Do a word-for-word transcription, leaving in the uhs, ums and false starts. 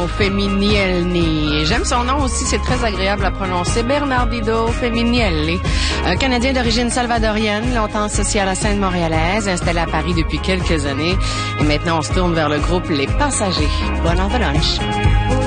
Feminielli. J'aime son nom aussi, c'est très agréable à prononcer. Bernardino Feminielli. Un Canadien d'origine salvadorienne, longtemps associé à la scène montréalaise, installé à Paris depuis quelques années. Et maintenant, on se tourne vers le groupe Les Passagers. Bon heure de lunch.